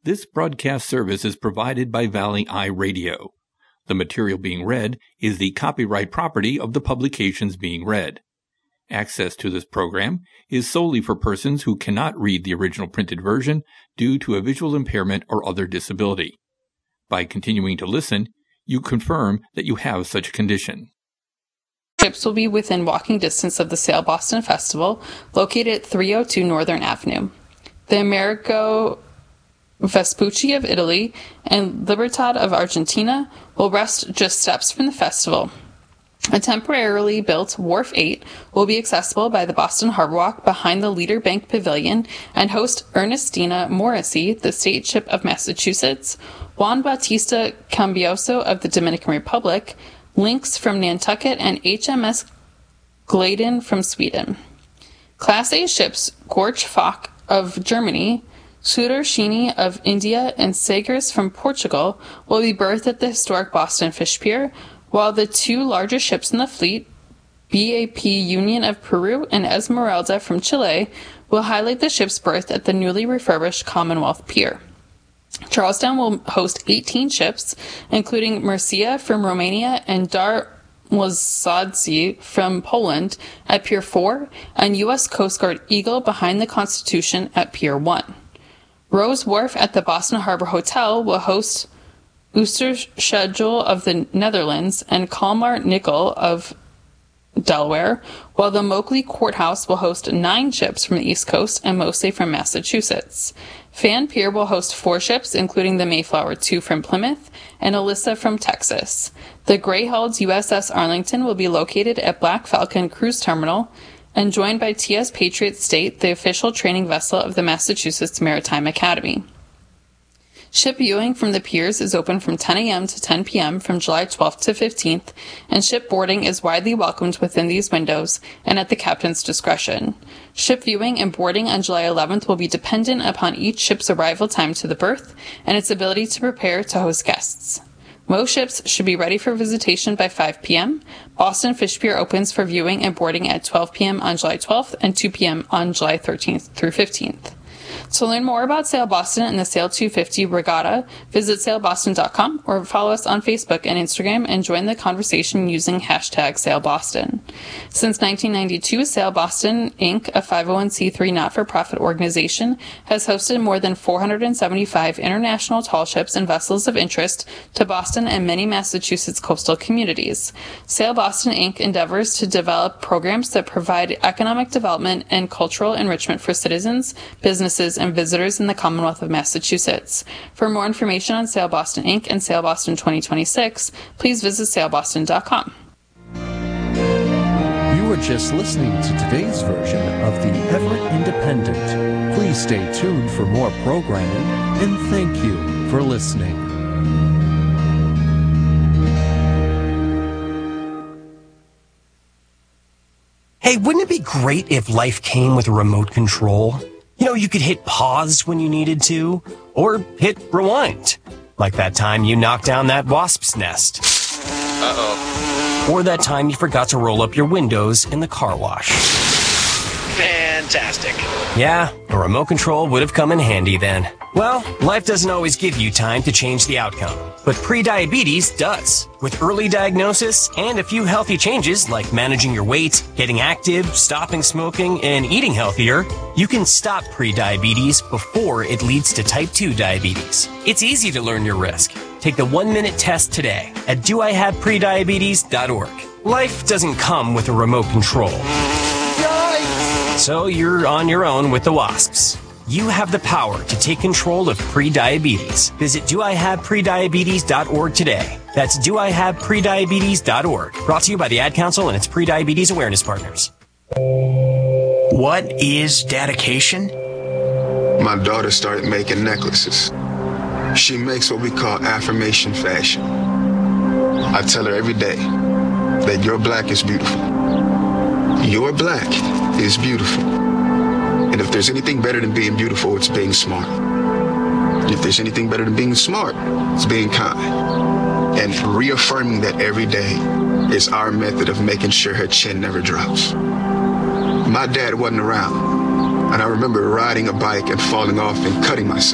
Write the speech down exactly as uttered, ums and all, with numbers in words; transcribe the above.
This broadcast service is provided by Valley Eye Radio. The material being read is the copyright property of the publications being read. Access to this program is solely for persons who cannot read the original printed version due to a visual impairment or other disability. By continuing to listen, you confirm that you have such a condition. Ships will be within walking distance of the Sail Boston Festival, located at three oh two Northern Avenue. The Amerigo Vespucci of Italy and Libertad of Argentina will rest just steps from the festival. A temporarily built Wharf eight will be accessible by the Boston Harbor Walk behind the Leader Bank Pavilion and host Ernestina Morrissey, the state ship of Massachusetts, Juan Bautista Cambioso of the Dominican Republic, Lynx from Nantucket, and H M S Gladen from Sweden. Class A ships Gorch Fock of Germany, Sudarshini of India, and Sagres from Portugal will be berthed at the historic Boston Fish Pier, while the two largest ships in the fleet, B A P Union of Peru and Esmeralda from Chile, will highlight the ship's berth at the newly refurbished Commonwealth Pier. Charlestown will host eighteen ships, including Mercia from Romania and Dar Łazadzi from Poland at Pier four, and U S Coast Guard Eagle behind the Constitution at Pier one. Rose Wharf at the Boston Harbor Hotel will host Oosterschedule of the Netherlands and Kalmar Nickel of Delaware, while the Moakley Courthouse will host nine ships from the East Coast and mostly from Massachusetts. Fan Pier will host four ships, including the Mayflower two from Plymouth and Alyssa from Texas. The Greyhounds U S S Arlington will be located at Black Falcon Cruise Terminal and joined by T S Patriot State, the official training vessel of the Massachusetts Maritime Academy. Ship viewing from the piers is open from ten a.m. to ten p.m. from July twelfth to fifteenth, and ship boarding is widely welcomed within these windows and at the captain's discretion. Ship viewing and boarding on July eleventh will be dependent upon each ship's arrival time to the berth and its ability to prepare to host guests. Most ships should be ready for visitation by five p.m. Boston Fish Pier opens for viewing and boarding at twelve p.m. on July twelfth and two p.m. on July thirteenth through fifteenth. To learn more about Sail Boston and the Sail two fifty Regatta, visit sail boston dot com or follow us on Facebook and Instagram and join the conversation using hashtag SailBoston. Since nineteen ninety-two, Sail Boston, Incorporated, a five oh one c three not-for-profit organization, has hosted more than four hundred seventy-five international tall ships and vessels of interest to Boston and many Massachusetts coastal communities. Sail Boston, Incorporated endeavors to develop programs that provide economic development and cultural enrichment for citizens, businesses, and visitors in the Commonwealth of Massachusetts. For more information on Sail Boston, Incorporated and Sail Boston twenty twenty-six, please visit sail boston dot com. You were just listening to today's version of the Everett Independent. Please stay tuned for more programming, and thank you for listening. Hey, wouldn't it be great if life came with a remote control? You know, you could hit pause when you needed to, or hit rewind. Like that time you knocked down that wasp's nest. Uh-oh. Or that time you forgot to roll up your windows in the car wash. Fantastic. Yeah, a remote control would have come in handy then. Well, life doesn't always give you time to change the outcome, but prediabetes does. With early diagnosis and a few healthy changes like managing your weight, getting active, stopping smoking, and eating healthier, you can stop prediabetes before it leads to type two diabetes. It's easy to learn your risk. Take the one-minute test today at do I have prediabetes dot org. Life doesn't come with a remote control. Yikes! So you're on your own with the wasps. You have the power to take control of prediabetes. Visit do I have prediabetes dot org today. That's do I have prediabetes dot org. Brought to you by the Ad Council and its prediabetes awareness partners. What is dedication? My daughter started making necklaces. She makes what we call affirmation fashion. I tell her every day that your black is beautiful. Your black is beautiful. And if there's anything better than being beautiful, it's being smart. If there's anything better than being smart, it's being kind. And reaffirming that every day is our method of making sure her chin never drops. My dad wasn't around, and I remember riding a bike and falling off and cutting myself.